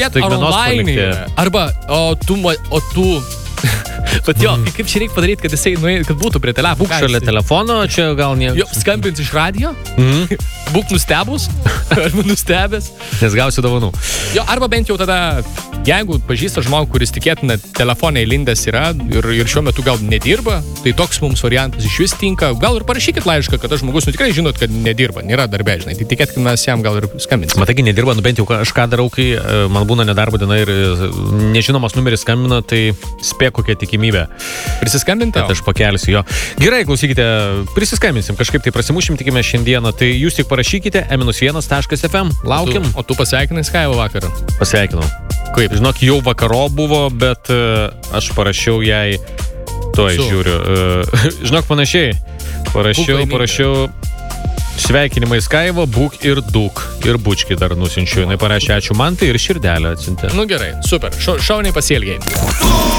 žiūrėti online. Arba, o tu bet jo, kaip čia reikia padaryti, kad jisai kad būtų prie telefono. Būk šalia telefono, čia gal ne... Jo, skambins iš radijo, būk nustebus, arba nustebęs. Nes gausi dovanų. Jo, arba bent jau tada, jeigu pažįsta žmogų, kuris tikėtina telefonai lindęs yra ir šiuo metu gal nedirba, tai toks mums variantas iš vis tinka. Gal ir parašykit laišką, kad tas žmogus, tikrai žinot, kad nedirba, nėra darbė, žinai. Tai tikėt, kad mes jam gal ir skambinsim. Matagi, nedirba, bent jau aš ką darau, kai man būna nedarbo diena ir nežinomas numeris skambina, tai spėk kokia tikimybė. Prisiskambinti? Aš pakelsiu jo. Gerai, klausykite, prisiskambinsim, kažkaip tai prasimušim, tikime šiandieną. Tai jūs tik parašykite e-1.fm, laukiam. O tu pasveikinai Skaivo vakarą? Pasveikinau. Kaip, žinok, jau vakaro buvo, bet aš parašiau jai, žiūriu, žinok, panašiai. Parašiau sveikinimai Skaivo, būk ir dūk. Ir bučkį dar nusinčiu. Jinai parašė ačiū man, tai ir širdelę atsiuntė. Nu gerai, super, šauniai pasielgiai.